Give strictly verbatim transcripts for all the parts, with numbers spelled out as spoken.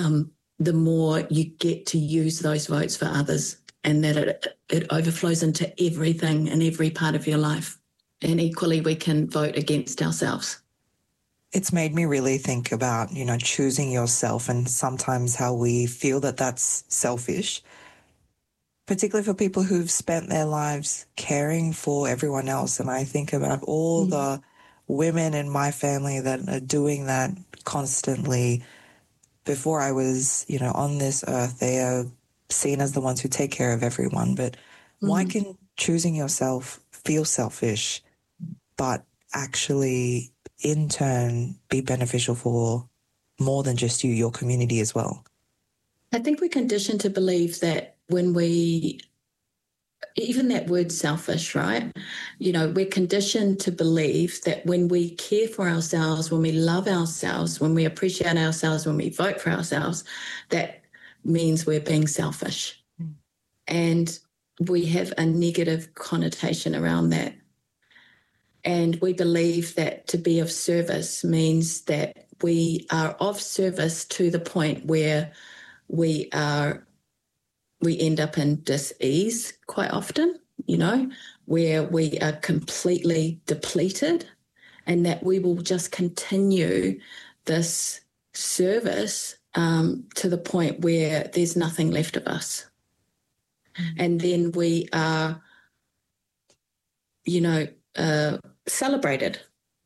um, the more you get to use those votes for others, and that it, it overflows into everything in every part of your life. And equally, we can vote against ourselves. It's made me really think about, you know, choosing yourself, and sometimes how we feel that that's selfish, particularly for people who've spent their lives caring for everyone else. And I think about all mm. the women in my family that are doing that constantly. Before I was, you know, on this earth, they are seen as the ones who take care of everyone. But mm. why can choosing yourself feel selfish, but actually in turn be beneficial for more than just you, your community as well? I think we're conditioned to believe that when we, even that word selfish, right? You know, we're conditioned to believe that when we care for ourselves, when we love ourselves, when we appreciate ourselves, when we vote for ourselves, that means we're being selfish. Mm. And we have a negative connotation around that. And we believe that to be of service means that we are of service to the point where we are, we end up in dis-ease quite often, you know, where we are completely depleted, and that we will just continue this service um, to the point where there's nothing left of us. Mm. And then we are, you know, uh, celebrated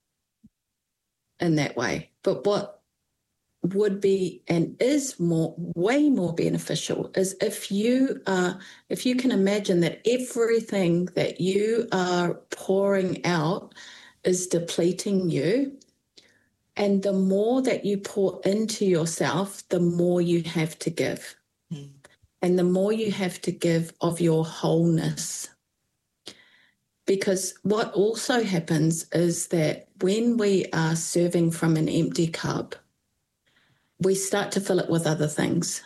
in that way. But what would be and is more, way more beneficial is if you are, if you can imagine that everything that you are pouring out is depleting you, and the more that you pour into yourself, the more you have to give. Mm. And the more you have to give of your wholeness. Because what also happens is that when we are serving from an empty cup, we start to fill it with other things.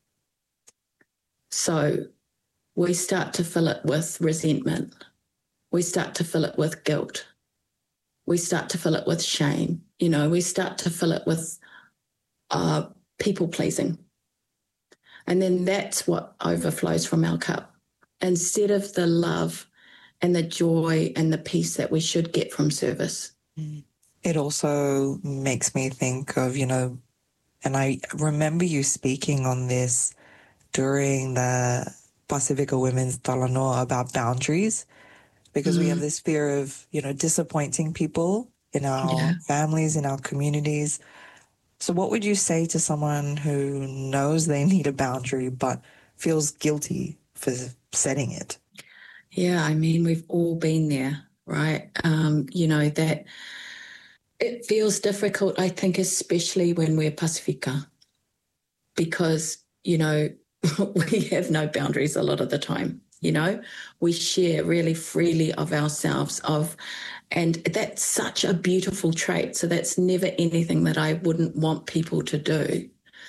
So we start to fill it with resentment. We start to fill it with guilt. We start to fill it with shame. You know, we start to fill it with uh, people pleasing. And then that's what overflows from our cup, instead of the love and the joy and the peace that we should get from service. It also makes me think of, you know, and I remember you speaking on this during the Pacifica Women's Talanoa about boundaries, because mm. we have this fear of, you know, disappointing people in our yeah. families, in our communities. So what would you say to someone who knows they need a boundary but feels guilty for setting it? Yeah, I mean, we've all been there, right? Um, you know, that it feels difficult, I think, especially when we're Pacifica, because, you know, we have no boundaries a lot of the time, you know. We share really freely of ourselves, of, and that's such a beautiful trait. So that's never anything that I wouldn't want people to do.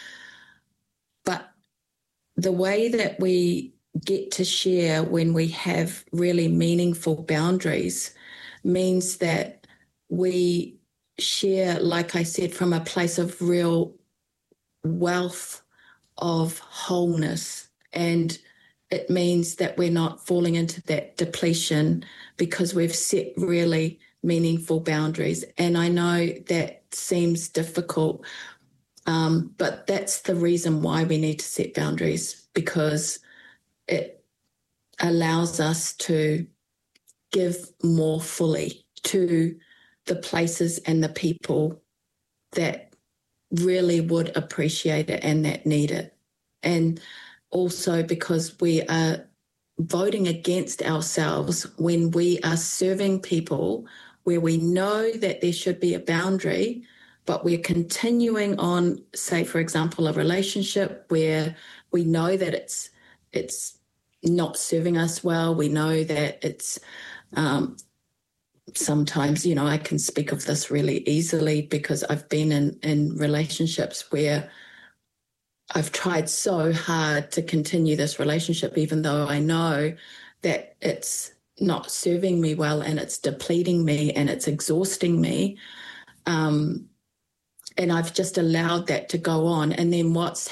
But the way that we get to share when we have really meaningful boundaries means that we share, like I said, from a place of real wealth of wholeness. And it means that we're not falling into that depletion because we've set really meaningful boundaries. And I know that seems difficult, um, but that's the reason why we need to set boundaries, because it allows us to give more fully to the places and the people that really would appreciate it and that need it. And also because we are voting against ourselves when we are serving people where we know that there should be a boundary, but we're continuing on, say, for example, a relationship where we know that it's it's not serving us well. We know that it's um, sometimes, you know, I can speak of this really easily because I've been in, in relationships where I've tried so hard to continue this relationship, even though I know that it's not serving me well and it's depleting me and it's exhausting me. Um, and I've just allowed that to go on. And then what's